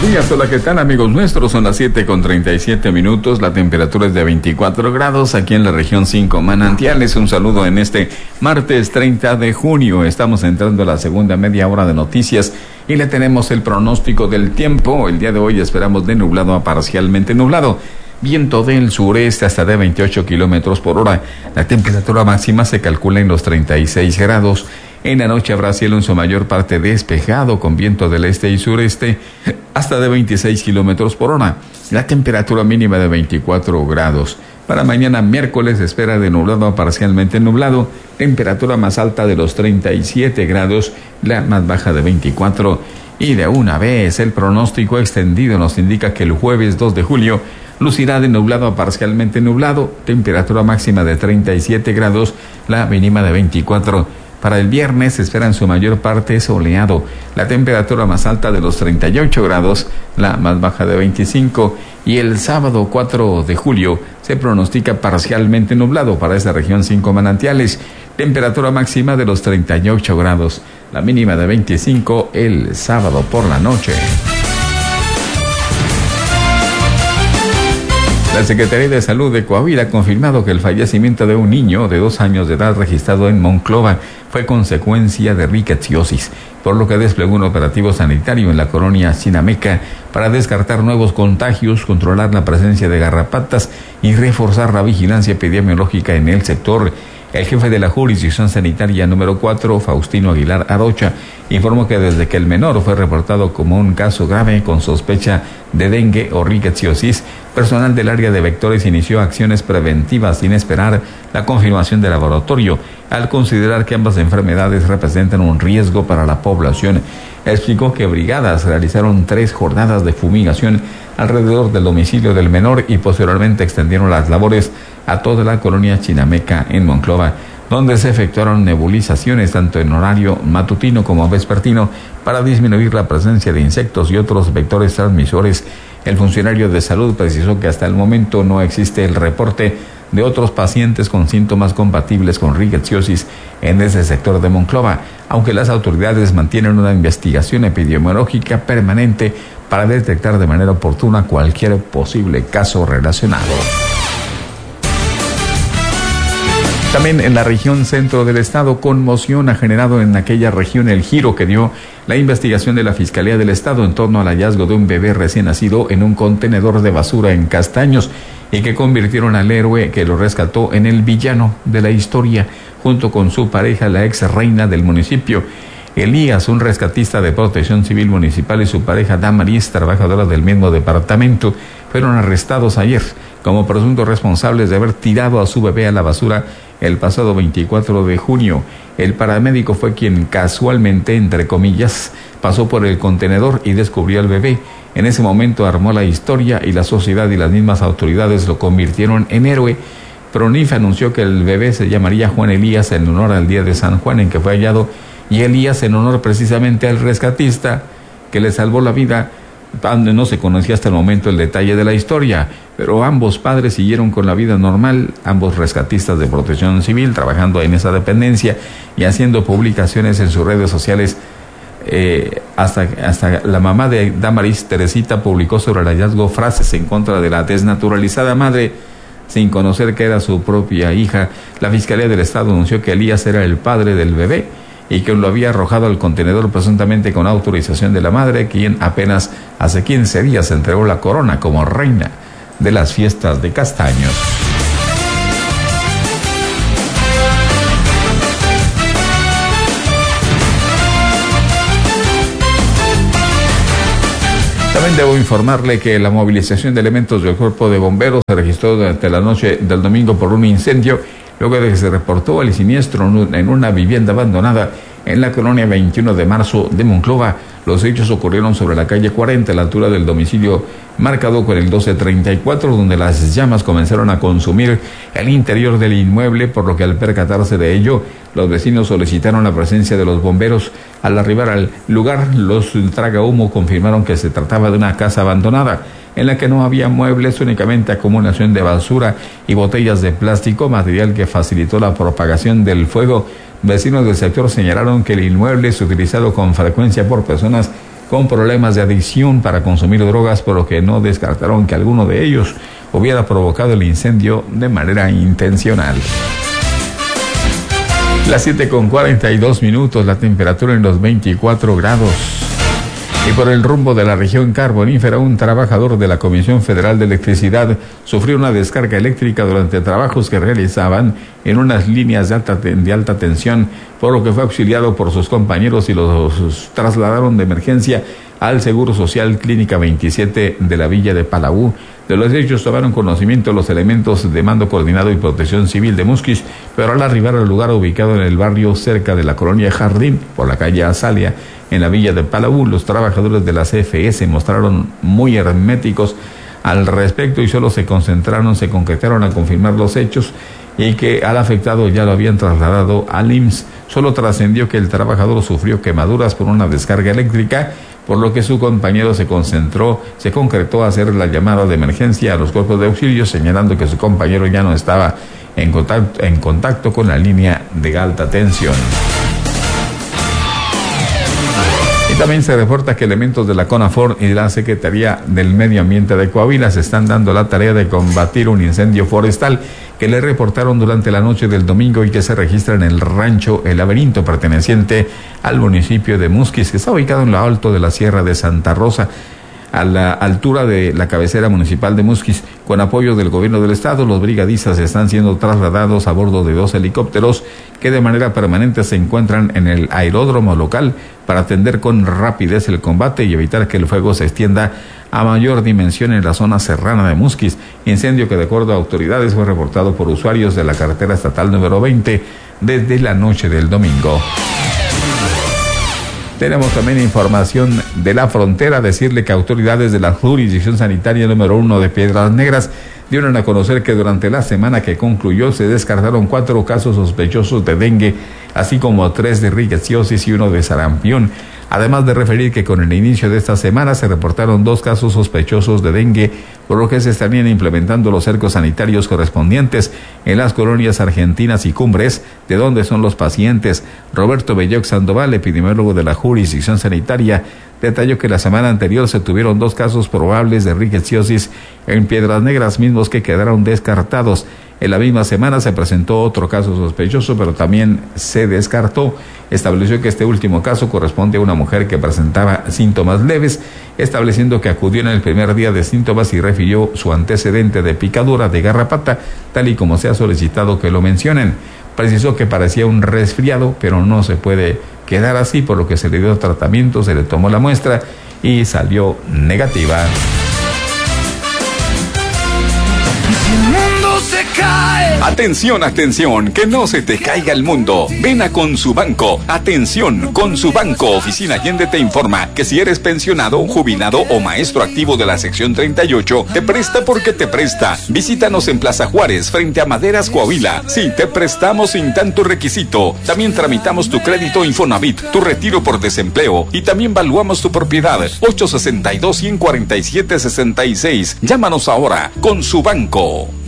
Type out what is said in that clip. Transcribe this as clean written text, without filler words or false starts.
días, hola, ¿qué tal amigos nuestros? Son las 7:37, la temperatura es de 24 grados aquí en la región 5 Manantiales. Un saludo en este martes 30 de junio. Estamos entrando a la segunda media hora de noticias y le tenemos el pronóstico del tiempo. El día de hoy esperamos de nublado a parcialmente nublado. Viento del sureste hasta de 28 kilómetros por hora. La temperatura máxima se calcula en los 36 grados. En la noche habrá cielo en su mayor parte despejado con viento del este y sureste hasta de 26 kilómetros por hora. La temperatura mínima de 24 grados. Para mañana miércoles se espera de nublado a parcialmente nublado. Temperatura más alta de los 37 grados, la más baja de 24. Y de una vez el pronóstico extendido nos indica que el jueves 2 de julio lucirá de nublado a parcialmente nublado. Temperatura máxima de 37 grados, la mínima de 24. Para el viernes se espera en su mayor parte soleado, la temperatura más alta de los 38 grados, la más baja de 25, y el sábado 4 de julio se pronostica parcialmente nublado para esa región 5 Manantiales, temperatura máxima de los 38 grados, la mínima de 25 el sábado por la noche. La Secretaría de Salud de Coahuila ha confirmado que el fallecimiento de un niño de 2 años de edad registrado en Monclova fue consecuencia de rickettsiosis, por lo que desplegó un operativo sanitario en la colonia Chinameca para descartar nuevos contagios, controlar la presencia de garrapatas y reforzar la vigilancia epidemiológica en el sector. El jefe de la jurisdicción sanitaria número 4, Faustino Aguilar Arocha, informó que desde que el menor fue reportado como un caso grave con sospecha de dengue o rickettsiosis, personal del área de vectores inició acciones preventivas sin esperar la confirmación del laboratorio, al considerar que ambas enfermedades representan un riesgo para la población. Explicó que brigadas realizaron 3 jornadas de fumigación alrededor del domicilio del menor y posteriormente extendieron las labores a toda la colonia Chinameca en Monclova, donde se efectuaron nebulizaciones tanto en horario matutino como vespertino para disminuir la presencia de insectos y otros vectores transmisores. El funcionario de salud precisó que hasta el momento no existe el reporte de otros pacientes con síntomas compatibles con rickettsiosis en ese sector de Monclova, aunque las autoridades mantienen una investigación epidemiológica permanente para detectar de manera oportuna cualquier posible caso relacionado. También en la región centro del estado, conmoción ha generado en aquella región el giro que dio la investigación de la Fiscalía del Estado en torno al hallazgo de un bebé recién nacido en un contenedor de basura en Castaños y que convirtieron al héroe que lo rescató en el villano de la historia, junto con su pareja, la ex reina del municipio. Elías, un rescatista de Protección Civil Municipal, y su pareja Damaris, trabajadora del mismo departamento, fueron arrestados ayer como presuntos responsables de haber tirado a su bebé a la basura el pasado 24 de junio. El paramédico fue quien casualmente, entre comillas, pasó por el contenedor y descubrió al bebé. En ese momento armó la historia y la sociedad y las mismas autoridades lo convirtieron en héroe. Pronif anunció que el bebé se llamaría Juan Elías en honor al día de San Juan en que fue hallado, y Elías en honor precisamente al rescatista que le salvó la vida. No se conocía hasta el momento el detalle de la historia, pero ambos padres siguieron con la vida normal, ambos rescatistas de Protección Civil, trabajando en esa dependencia y haciendo publicaciones en sus redes sociales. Hasta la mamá de Damaris, Teresita, publicó sobre el hallazgo frases en contra de la desnaturalizada madre, sin conocer que era su propia hija. La Fiscalía del Estado anunció que Elías era el padre del bebé y que lo había arrojado al contenedor presuntamente con autorización de la madre, quien apenas hace 15 días entregó la corona como reina de las fiestas de Castaños. También debo informarle que la movilización de elementos del Cuerpo de Bomberos se registró durante la noche del domingo por un incendio, luego de que se reportó el siniestro en una vivienda abandonada en la colonia 21 de marzo de Monclova. Los hechos ocurrieron sobre la calle 40, a la altura del domicilio marcado con el 1234, donde las llamas comenzaron a consumir el interior del inmueble, por lo que al percatarse de ello, los vecinos solicitaron la presencia de los bomberos. Al arribar al lugar, los tragahumo confirmaron que se trataba de una casa abandonada, en la que no había muebles, únicamente acumulación de basura y botellas de plástico, material que facilitó la propagación del fuego. Vecinos del sector señalaron que el inmueble es utilizado con frecuencia por personas con problemas de adicción para consumir drogas, por lo que no descartaron que alguno de ellos hubiera provocado el incendio de manera intencional. Las 7:42, la temperatura en los 24 grados. Y por el rumbo de la región carbonífera, un trabajador de la Comisión Federal de Electricidad sufrió una descarga eléctrica durante trabajos que realizaban en unas líneas de alta tensión, por lo que fue auxiliado por sus compañeros y los trasladaron de emergencia al Seguro Social Clínica 27 de la Villa de Palau. De los hechos tomaron conocimiento los elementos de Mando Coordinado y Protección Civil de Musquis, pero al arribar al lugar ubicado en el barrio cerca de la colonia Jardín, por la calle Azalia, en la Villa de Palau, los trabajadores de la CFE se mostraron muy herméticos al respecto y solo se concretaron a confirmar los hechos y que al afectado ya lo habían trasladado al IMSS. Solo trascendió que el trabajador sufrió quemaduras por una descarga eléctrica, por lo que su compañero se concretó a hacer la llamada de emergencia a los cuerpos de auxilio, señalando que su compañero ya no estaba en contacto con la línea de alta tensión. Y también se reporta que elementos de la CONAFOR y de la Secretaría del Medio Ambiente de Coahuila se están dando la tarea de combatir un incendio forestal que le reportaron durante la noche del domingo y que se registra en el rancho El Laberinto, perteneciente al municipio de Musquis, que está ubicado en lo alto de la Sierra de Santa Rosa, a la altura de la cabecera municipal de Musquis. Con apoyo del gobierno del estado, los brigadistas están siendo trasladados a bordo de 2 helicópteros que de manera permanente se encuentran en el aeródromo local para atender con rapidez el combate y evitar que el fuego se extienda a mayor dimensión en la zona serrana de Musquis. Incendio que, de acuerdo a autoridades, fue reportado por usuarios de la carretera estatal número 20 desde la noche del domingo. Tenemos también información de la frontera, decirle que autoridades de la jurisdicción sanitaria número 1 de Piedras Negras dieron a conocer que durante la semana que concluyó se descartaron 4 casos sospechosos de dengue, así como 3 de riqueciosis y 1 de sarampión. Además de referir que con el inicio de esta semana se reportaron 2 casos sospechosos de dengue, por lo que se estarían implementando los cercos sanitarios correspondientes en las colonias Argentinas y Cumbres, de donde son los pacientes. Roberto Belloc Sandoval, epidemiólogo de la jurisdicción sanitaria, detalló que la semana anterior se tuvieron 2 casos probables de riqueciosis en Piedras Negras, mismos que quedaron descartados. En la misma semana se presentó otro caso sospechoso, pero también se descartó. Estableció que este último caso corresponde a una mujer que presentaba síntomas leves, estableciendo que acudió en el primer día de síntomas y refirió su antecedente de picadura de garrapata, tal y como se ha solicitado que lo mencionen. Precisó que parecía un resfriado, pero no se puede quedar así, por lo que se le dio tratamiento, se le tomó la muestra y salió negativa. Atención, atención, que no se te caiga el mundo. Ven a Consubanco. Atención, Consubanco, Oficina Allende te informa que si eres pensionado, jubilado o maestro activo de la sección 38, te presta porque te presta. Visítanos en Plaza Juárez, frente a Maderas, Coahuila. Sí, te prestamos sin tanto requisito. También tramitamos tu crédito Infonavit, tu retiro por desempleo y también valuamos tu propiedad. 862-147-66. Llámanos ahora. Consubanco.